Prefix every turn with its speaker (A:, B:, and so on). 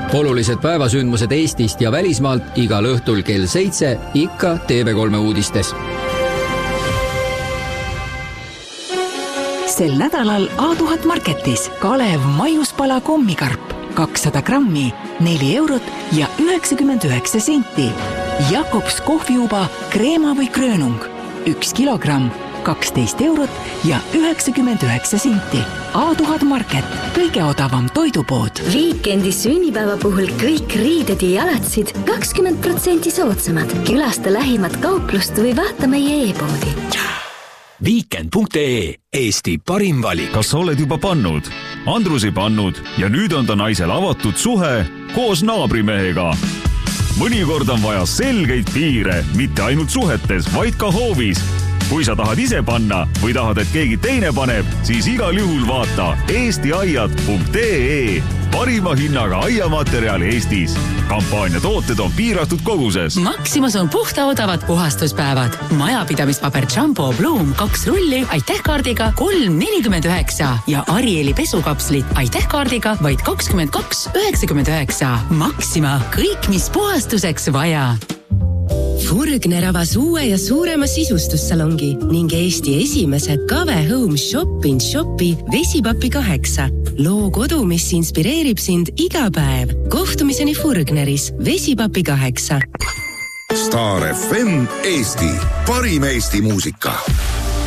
A: Olulised päevasündmused Eestist ja välismaalt igal õhtul kell 7 ikka TV3 uudistes.
B: Sel nädalal A1000 Marketis Kalev maiuspala kommikarp 200 grammi, 4 eurot ja 99 senti. Jakobs kohviuba kreema või kröönung 1 kilogramm, 12 eurot ja 99 senti. A1000 Market, kõige odavam toidupood.
C: Viikendi sünnipäeva puhul kõik riided ja jalatsid 20% soodsamad. Külasta lähimat kauplust või vaata meie e-poodi.
D: Weekend.ee, Eesti parim valik.
E: Kas sa oled juba pannud? Andrus ei pannud ja nüüd on ta naisel avatud suhe koos naabrimehega. Mõnikord on vaja selgeid piire, mitte ainult suhetes, vaid ka hoovis. Kui sa tahad ise panna või tahad, et keegi teine paneb, siis igal juhul vaata eestiaiad.ee. Parima hinnaga aiamaterjal Eestis. Kampaania tooted on piiratud koguses.
F: Maximas on puhta odavad puhastuspäevad. Majapidamispaber Jumbo Bloom 2 rulli aitähkaardiga 3,49 ja Arieli pesukapslit aitähkaardiga vaid 22,99. Maxima, kõik mis puhastuseks vaja.
G: Furgner avas uue ja suurema sisustussalongi ning Eesti esimese Kave Home Shop-in-Shopi Vesipapi 8. Loo kodu, mis inspireerib sind iga päev. Kohtumiseni Furgneris Vesipapi 8.
H: Star FM Eesti, parim Eesti muusika.